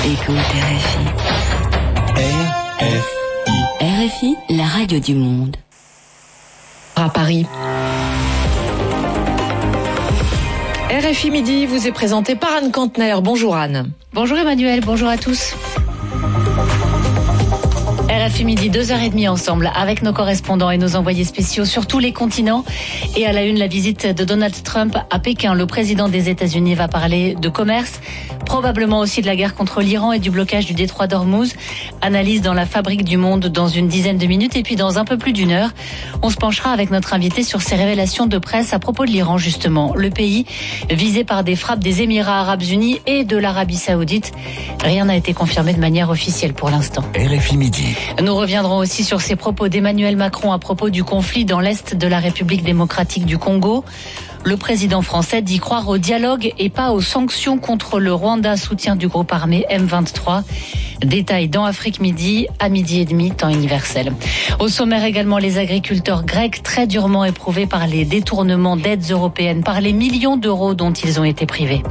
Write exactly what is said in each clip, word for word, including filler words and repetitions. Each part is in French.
Écoute R F I. R F I. R F I, la radio du monde. À Paris. R F I Midi vous est présenté par Anne Kantner. Bonjour Anne. Bonjour Emmanuel, bonjour à tous. R F I Midi, deux heures trente ensemble avec nos correspondants et nos envoyés spéciaux sur tous les continents. Et à la une, la visite de Donald Trump à Pékin. Le président des États-Unis va parler de commerce, probablement aussi de la guerre contre l'Iran et du blocage du détroit d'Ormuz. Analyse dans la Fabrique du Monde dans une dizaine de minutes. Et puis dans un peu plus d'une heure, on se penchera avec notre invité sur ces révélations de presse à propos de l'Iran justement. Le pays visé par des frappes des Émirats Arabes Unis et de l'Arabie Saoudite. Rien n'a été confirmé de manière officielle pour l'instant. R F I Midi. Nous reviendrons aussi sur ces propos d'Emmanuel Macron à propos du conflit dans l'Est de la République démocratique du Congo. Le président français dit croire au dialogue et pas aux sanctions contre le Rwanda, soutien du groupe armé M vingt-trois. Détail dans Afrique Midi, à midi et demi, temps universel. Au sommaire également, les agriculteurs grecs très durement éprouvés par les détournements d'aides européennes, par les millions d'euros dont ils ont été privés.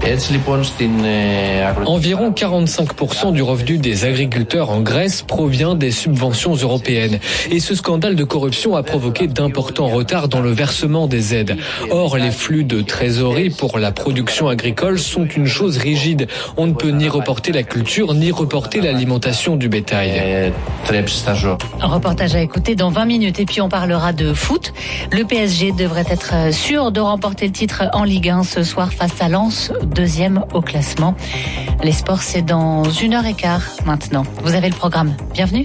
Environ quarante-cinq pour cent du revenu des agriculteurs en Grèce provient des subventions européennes. Et ce scandale de corruption a provoqué d'importants retards dans le versement des aides. Or, les flux de trésorerie pour la production agricole sont une chose rigide. On ne peut ni reporter la culture, ni reporter l'alimentation du bétail. Un reportage à écouter dans vingt minutes. Et puis on parlera de foot. Le P S G devrait être sûr de remporter le titre en Ligue un ce soir face à Lens, deuxième au classement. Les sports, c'est dans une heure et quart maintenant. Vous avez le programme. Bienvenue.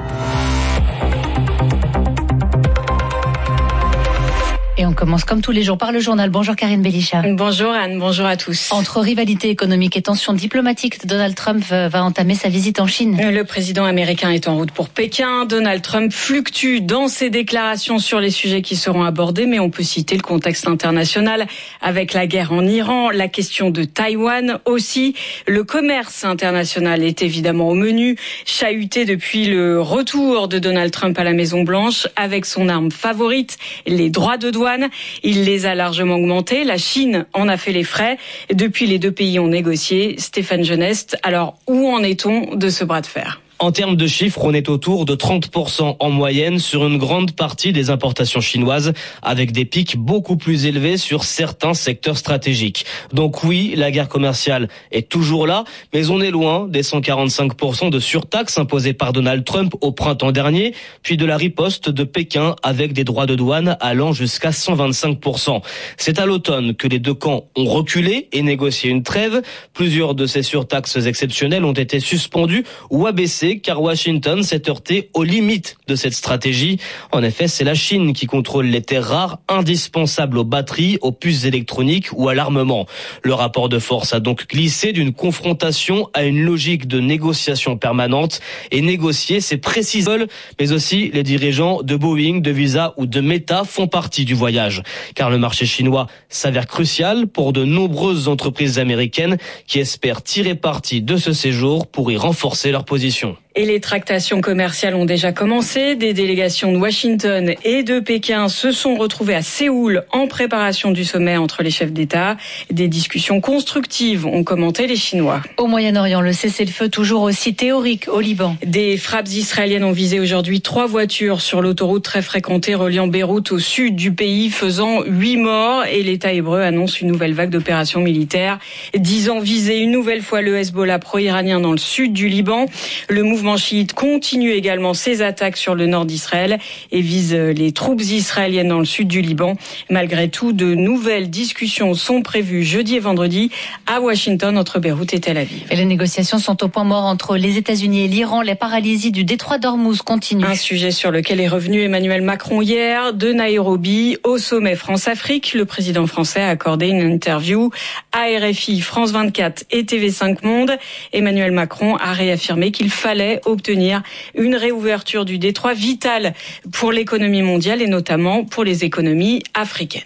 Et on commence comme tous les jours par le journal. Bonjour Karine Bélicha. Bonjour Anne, bonjour à tous. Entre rivalité économique et tensions diplomatiques, Donald Trump va entamer sa visite en Chine. Le président américain est en route pour Pékin. Donald Trump fluctue dans ses déclarations sur les sujets qui seront abordés, mais on peut citer le contexte international avec la guerre en Iran, la question de Taïwan aussi. Le commerce international est évidemment au menu, chahuté depuis le retour de Donald Trump à la Maison-Blanche avec son arme favorite, les droits de douane. Il les a largement augmentés. La Chine en a fait les frais. Depuis, les deux pays ont négocié. Stéphane Genest, alors où en est-on de ce bras de fer ? En termes de chiffres, on est autour de trente pour cent en moyenne sur une grande partie des importations chinoises, avec des pics beaucoup plus élevés sur certains secteurs stratégiques. Donc oui, la guerre commerciale est toujours là, mais on est loin des cent quarante-cinq pour cent de surtaxes imposées par Donald Trump au printemps dernier, puis de la riposte de Pékin avec des droits de douane allant jusqu'à cent vingt-cinq pour cent. C'est à l'automne que les deux camps ont reculé et négocié une trêve. Plusieurs de ces surtaxes exceptionnelles ont été suspendues ou abaissées, car Washington s'est heurté aux limites de cette stratégie. En effet, c'est la Chine qui contrôle les terres rares indispensables aux batteries, aux puces électroniques ou à l'armement. Le rapport de force a donc glissé d'une confrontation à une logique de négociation permanente. Et négocier, c'est préciser, mais aussi les dirigeants de Boeing, de Visa ou de Meta font partie du voyage. Car le marché chinois s'avère crucial pour de nombreuses entreprises américaines qui espèrent tirer parti de ce séjour pour y renforcer leur position. Et les tractations commerciales ont déjà commencé. Des délégations de Washington et de Pékin se sont retrouvées à Séoul en préparation du sommet entre les chefs d'État. Des discussions constructives ont commenté les Chinois. Au Moyen-Orient, le cessez-le-feu toujours aussi théorique au Liban. Des frappes israéliennes ont visé aujourd'hui trois voitures sur l'autoroute très fréquentée reliant Beyrouth au sud du pays, faisant huit morts. Et l'État hébreu annonce une nouvelle vague d'opérations militaires, disant viser une nouvelle fois le Hezbollah pro-iranien dans le sud du Liban. Le mouvement mouvement chiite continue également ses attaques sur le nord d'Israël et vise les troupes israéliennes dans le sud du Liban. Malgré tout, de nouvelles discussions sont prévues jeudi et vendredi à Washington entre Beyrouth et Tel Aviv. Et les négociations sont au point mort entre les États-Unis et l'Iran. La paralysie du détroit d'Ormuz continue. Un sujet sur lequel est revenu Emmanuel Macron hier de Nairobi au sommet France-Afrique. Le président français a accordé une interview à R F I, France vingt-quatre et T V cinq Monde. Emmanuel Macron a réaffirmé qu'il fallait obtenir une réouverture du détroit vitale pour l'économie mondiale et notamment pour les économies africaines.